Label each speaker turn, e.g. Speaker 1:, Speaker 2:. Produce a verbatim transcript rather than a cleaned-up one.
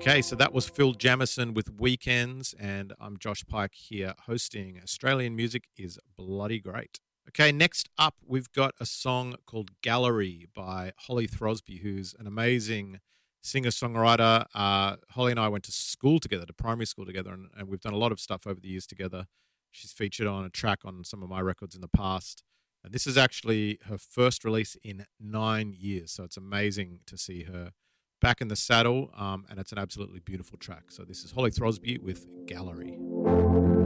Speaker 1: Okay, so that was Phil Jamieson with Weekends, and I'm Josh Pike here hosting Australian Music is Bloody Great. Okay, next up, we've got a song called Gallery by Holly Throsby, who's an amazing singer-songwriter. Uh, Holly and I went to school together, to primary school together, and, and we've done a lot of stuff over the years together. She's featured on a track on some of my records in the past. And this is actually her first release in nine years, so it's amazing to see her back in the saddle, um, and it's an absolutely beautiful track. So this is Holly Throsby with Gallery.